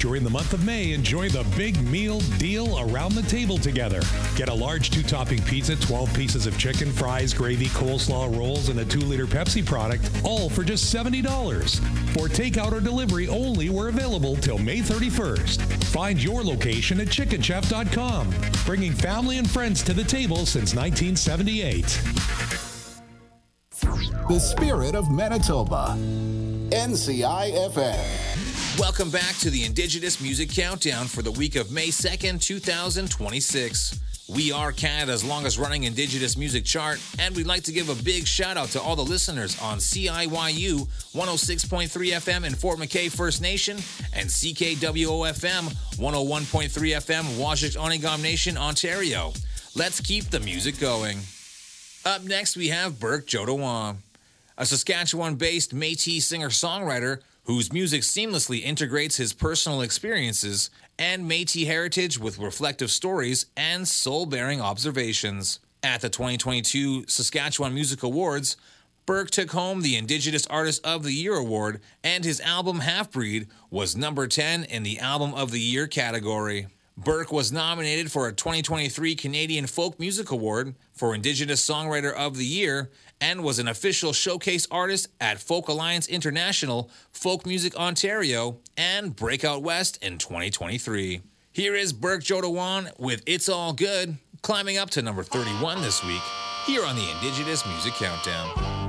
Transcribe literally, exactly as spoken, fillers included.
During the month of May, enjoy the big meal deal around the table together. Get a large two-topping pizza, twelve pieces of chicken, fries, gravy, coleslaw, rolls, and a two-liter Pepsi product, all for just seventy dollars. For takeout or delivery only, we're available till May thirty-first. Find your location at chicken chef dot com, bringing family and friends to the table since nineteen seventy-eight. The spirit of Manitoba. N C I F M. Welcome back to the Indigenous Music Countdown for the week of May second, two thousand twenty-six. We are Canada's longest-running Indigenous music chart, and we'd like to give a big shout-out to all the listeners on C I Y U one oh six point three F M in Fort McKay First Nation and C K W O F M one oh one point three F M Wajish-Onegam Nation, Ontario. Let's keep the music going. Up next, we have Burke Jodowan, a Saskatchewan-based Métis singer-songwriter whose music seamlessly integrates his personal experiences and Métis heritage with reflective stories and soul-bearing observations. At the twenty twenty-two Saskatchewan Music Awards, Burke took home the Indigenous Artist of the Year award, and his album Half-Breed was number ten in the Album of the Year category. Burke was nominated for a twenty twenty-three Canadian Folk Music Award for Indigenous Songwriter of the Year and was an official showcase artist at Folk Alliance International, Folk Music Ontario, and Breakout West in twenty twenty-three. Here is Burke Jodowan with It's All Good, climbing up to number thirty-one this week, here on the Indigenous Music Countdown.